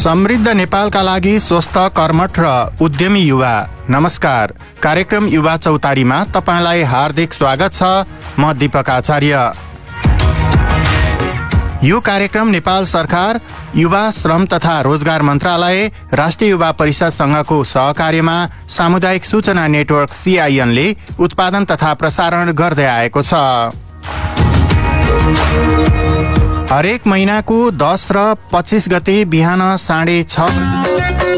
समृद्ध नेपालका लागि स्वस्थ कर्मठ र उद्यमी युवा। नमस्कार, कार्यक्रम युवा चौतारीमा तपाईलाई हार्दिक स्वागत छ। म दीपक आचार्य। यो कार्यक्रम नेपाल सरकार, युवा श्रम तथा रोजगार मन्त्रालय, राष्ट्रिय युवा परिषदसँगको सहकार्यमा सामुदायिक सूचना नेटवर्क CIN ले उत्पादन तथा प्रसारण गर्दै आएको छ। हरेक महिनाको 10 र 25 गते बिहान 6:30